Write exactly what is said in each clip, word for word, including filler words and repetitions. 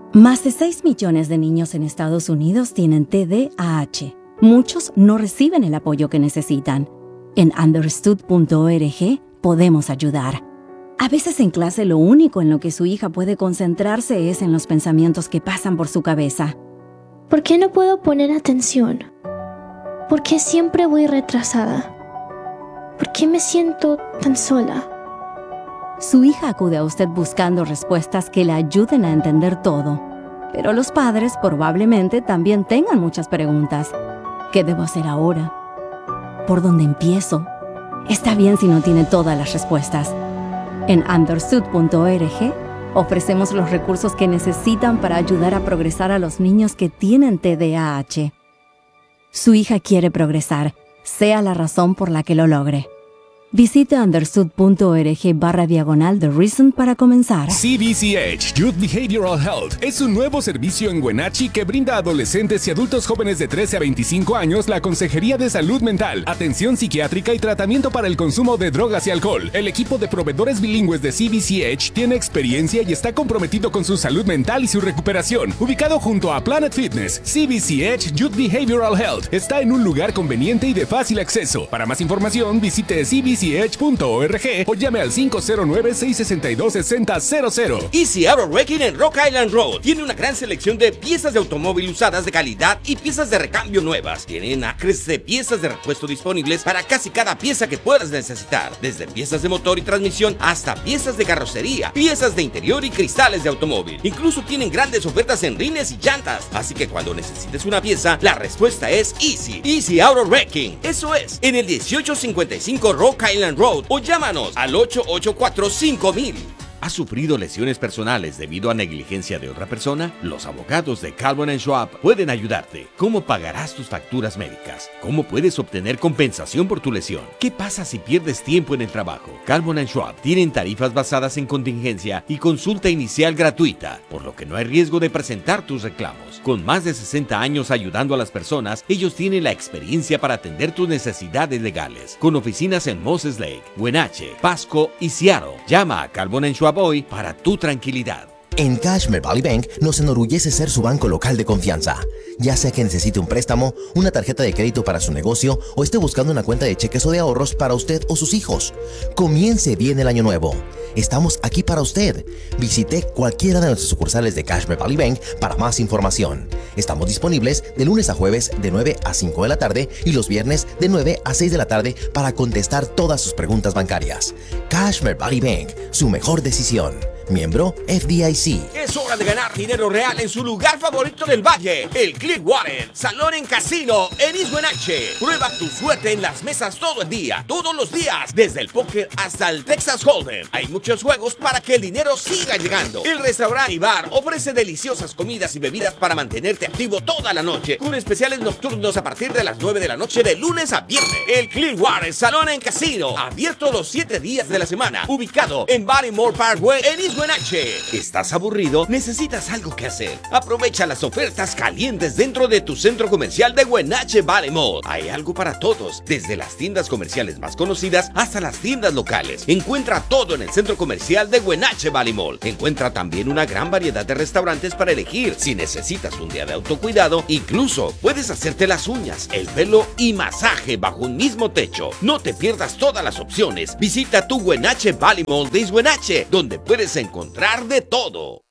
Más de seis millones de niños en Estados Unidos tienen T D A H. Muchos no reciben el apoyo que necesitan. En understood punto org podemos ayudar. A veces en clase lo único en lo que su hija puede concentrarse es en los pensamientos que pasan por su cabeza. ¿Por qué no puedo poner atención? ¿Por qué siempre voy retrasada? ¿Por qué me siento tan sola? Su hija acude a usted buscando respuestas que le ayuden a entender todo. Pero los padres probablemente también tengan muchas preguntas. ¿Qué debo hacer ahora? ¿Por dónde empiezo? Está bien si no tiene todas las respuestas. En understood punto org ofrecemos los recursos que necesitan para ayudar a progresar a los niños que tienen T D A H. Su hija quiere progresar, sea la razón por la que lo logre. Visite understood punto org barra diagonal The Reason para comenzar. C B C H Youth Behavioral Health es un nuevo servicio en Wenatchee que brinda a adolescentes y adultos jóvenes de trece a veinticinco años la consejería de salud mental, atención psiquiátrica y tratamiento para el consumo de drogas y alcohol. El equipo de proveedores bilingües de C B C H tiene experiencia y está comprometido con su salud mental y su recuperación. Ubicado junto a Planet Fitness, C B C H Youth Behavioral Health está en un lugar conveniente y de fácil acceso. Para más información, visite C B C H punto org o llame al cinco cero nueve, seis seis dos, seis cero cero cero. Easy Auto Wrecking en Rock Island Road tiene una gran selección de piezas de automóvil usadas de calidad y piezas de recambio nuevas. Tienen acres de piezas de repuesto disponibles para casi cada pieza que puedas necesitar, desde piezas de motor y transmisión hasta piezas de carrocería, piezas de interior y cristales de automóvil. Incluso tienen grandes ofertas en rines y llantas, así que cuando necesites una pieza, la respuesta es Easy. Easy Auto Wrecking, eso es, en el dieciocho cincuenta y cinco Rock Island Road o llámanos al ocho ocho cuatro, cinco mil. ¿Has sufrido lesiones personales debido a negligencia de otra persona? Los abogados de Calvin and Schwab pueden ayudarte. ¿Cómo pagarás tus facturas médicas? ¿Cómo puedes obtener compensación por tu lesión? ¿Qué pasa si pierdes tiempo en el trabajo? Calvin and Schwab tienen tarifas basadas en contingencia y consulta inicial gratuita, por lo que no hay riesgo de presentar tus reclamos. Con más de sesenta años ayudando a las personas, ellos tienen la experiencia para atender tus necesidades legales. Con oficinas en Moses Lake, Wenatchee, Pasco y Seattle. Llama a Calvin and Schwab hoy para tu tranquilidad. En Cashmere Valley Bank nos enorgullece ser su banco local de confianza. Ya sea que necesite un préstamo, una tarjeta de crédito para su negocio o esté buscando una cuenta de cheques o de ahorros para usted o sus hijos. Comience bien el año nuevo. Estamos aquí para usted. Visite cualquiera de nuestras sucursales de Cashmere Valley Bank para más información. Estamos disponibles de lunes a jueves de nueve a cinco de la tarde y los viernes de nueve a seis de la tarde para contestar todas sus preguntas bancarias. Cashmere Valley Bank, su mejor decisión. Miembro F D I C. Es hora de ganar dinero real en su lugar favorito del valle, el Clearwater Salón en Casino en East Wenatchee. Prueba tu suerte en las mesas todo el día, todos los días, desde el póker hasta el Texas Hold'em. Hay muchos juegos para que el dinero siga llegando. El restaurante y bar ofrece deliciosas comidas y bebidas para mantenerte activo toda la noche, con especiales nocturnos a partir de las nueve de la noche de lunes a viernes. El Clearwater Salón en Casino, abierto los siete días de la semana, ubicado en Baltimore Parkway en East Wenatchee. ¿Estás aburrido? ¿Necesitas algo que hacer? Aprovecha las ofertas calientes dentro de tu centro comercial de Wenatchee Valley Mall. Hay algo para todos, desde las tiendas comerciales más conocidas hasta las tiendas locales. Encuentra todo en el centro comercial de Wenatchee Valley Mall. Encuentra también una gran variedad de restaurantes para elegir. Si necesitas un día de autocuidado, incluso puedes hacerte las uñas, el pelo y masaje bajo un mismo techo. No te pierdas todas las opciones. Visita tu Wenatchee Valley Mall de East Wenatchee, donde puedes encontrar de todo.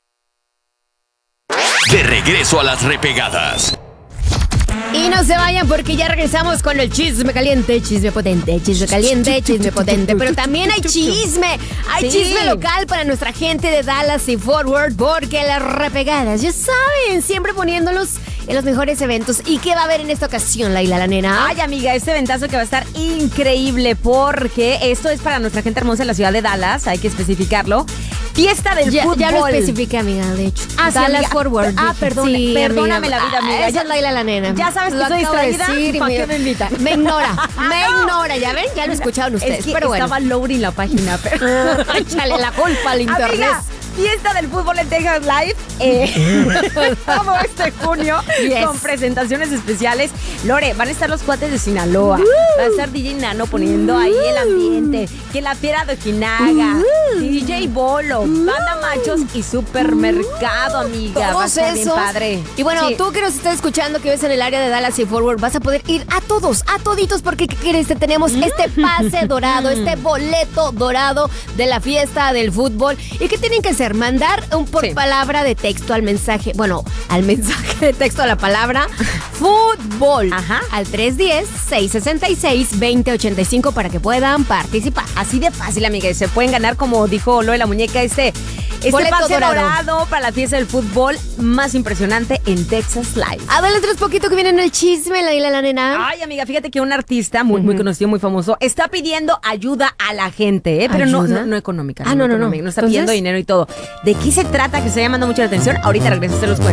De regreso a las repegadas. Y no se vayan porque ya regresamos con el chisme caliente, chisme potente, chisme caliente, chisme potente. Pero también hay chisme, hay sí. chisme local para nuestra gente de Dallas y Fort Worth, porque las repegadas, ya saben, siempre poniéndolos en los mejores eventos. ¿Y qué va a haber en esta ocasión, Laila, la nena? Ay, amiga, este eventazo que va a estar increíble, porque esto es para nuestra gente hermosa en la ciudad de Dallas, hay que especificarlo. Fiesta del ya, fútbol. Ya lo especifiqué, amiga, de hecho. Ah, Dallas sí, Fort Worth. Ah, perdón, sí, perdóname amiga. la vida, amiga. Ah, esa es Laila, la nena. Ya sabes que lo soy distraída, decir, ¿para qué me invitan? Me ignora, me ignora, ¿ya ven? Ya lo escucharon ustedes, es que pero bueno. estaba loading la página, pero... Échale la culpa al internet. Amiga, fiesta del fútbol en Texas Live. Eh, todo este junio Yes. con presentaciones especiales. Lore, van a estar los cuates de Sinaloa. Va a estar D J Nano poniendo ahí el ambiente. Que la Fiera de Ojinaga. D J Bolo. Banda Machos y Supermercado, amiga. Va a Todos estar bien esos. padre. Y bueno, Sí. tú que nos estás escuchando, que ves en el área de Dallas y Fort Worth, vas a poder ir a todos, a toditos, porque ¿qué crees? Te tenemos este pase dorado, este boleto dorado de la fiesta del fútbol. ¿Y qué tienen que hacer? Mandar un por Sí. palabra de texto al mensaje, bueno, al mensaje de texto a la palabra fútbol. Ajá. Al tres uno cero, seis seis seis, dos cero ocho cinco para que puedan participar. Así de fácil, amiga. Y se pueden ganar, como dijo Lo de la muñeca, este, este Boleto pase dorado. dorado. para la fiesta del fútbol más impresionante en Texas Live. Adelante, poquito que viene en el chisme, la isla la nena. Ay, amiga, fíjate que un artista muy, muy conocido, muy famoso, está pidiendo ayuda a la gente, ¿eh? Pero no, ¿Ayuda? no, no económica. Ah, no, no, no. económica, no está Entonces, pidiendo dinero y todo. ¿De qué se trata que está llamando mucho la atención? Ahorita regreso, se los cuento.